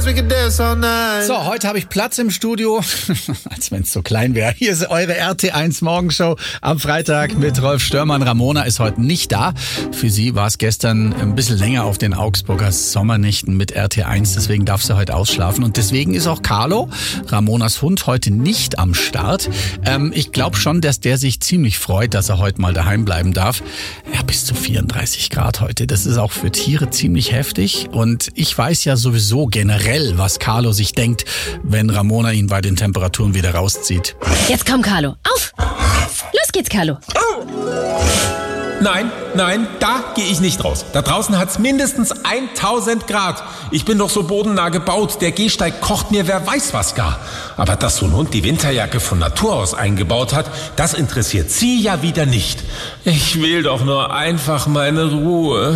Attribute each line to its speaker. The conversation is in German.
Speaker 1: So, heute habe ich Platz im Studio, als wenn es so klein wäre. Hier ist eure RT1 Morgenshow am Freitag mit Rolf Störmann. Ramona ist heute nicht da. Für sie war es gestern ein bisschen länger auf den Augsburger Sommernächten mit RT1, deswegen darf sie heute ausschlafen. Und deswegen ist auch Carlo, Ramonas Hund, heute nicht am Start. Ich glaube schon, dass der sich ziemlich freut, dass er heute mal daheim bleiben darf. Ja, bis zu 34 Grad heute. Das ist auch für Tiere ziemlich heftig. Und ich weiß ja sowieso generell, was Carlo sich denkt, wenn Ramona ihn bei den Temperaturen wieder rauszieht.
Speaker 2: Jetzt komm, Carlo. Auf! Los geht's, Carlo.
Speaker 3: Nein, da gehe ich nicht raus. Da draußen hat's mindestens 1000 Grad. Ich bin doch so bodennah gebaut. Der Gehsteig kocht mir wer weiß was gar. Aber dass so ein Hund die Winterjacke von Natur aus eingebaut hat, das interessiert sie ja wieder nicht. Ich will doch nur einfach meine Ruhe.